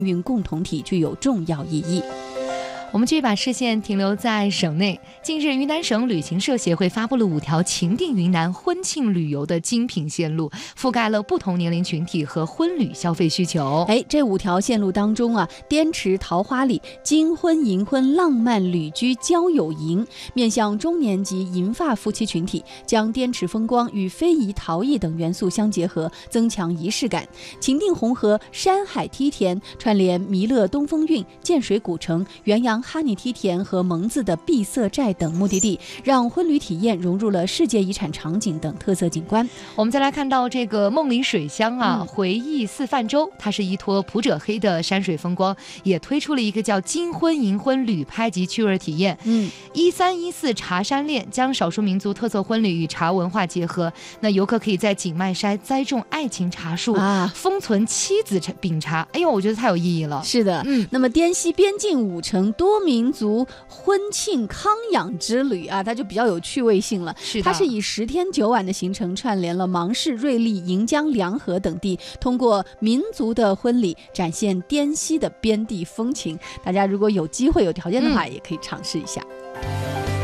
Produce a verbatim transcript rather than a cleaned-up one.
运共同体具有重要意义。 我们继续把视线停留在省内。近日，云南省旅行社协会发布了五条情定云南婚庆旅游的精品线路，覆盖了不同年龄群体和婚旅消费需求。 哎，这五条线路当中啊，滇池桃花里金婚银婚浪漫旅居交友营，面向中年及银发夫妻群体，将滇池风光与非遗陶艺等元素相结合，增强仪式感。情定红河山海梯田串联弥勒东风韵、建水古城、元阳哈尼梯田和蒙自的碧色寨等目的地，让婚旅体验融入了世界遗产场景等特色景观。 我们再来看到这个梦里水乡啊，嗯、回忆四泛舟，它是依托普者黑的山水风光，也推出了一个叫金婚银婚旅拍及趣味体验。 嗯， 一三一四茶山恋将少数民族特色婚礼与茶文化结合，那游客可以在景迈山栽种爱情茶树啊，封存妻子饼茶。哎呦，我觉得太有意义了。 是的，嗯，那么滇西边境五城多民族婚庆康养之旅啊，它就比较有趣味性了。 是的， 它是以十天九晚的行程串联了芒市、瑞丽、盈江、梁河等地，通过民族的婚礼展现滇西的边地风情。大家如果有机会有条件的话，嗯、也可以尝试一下。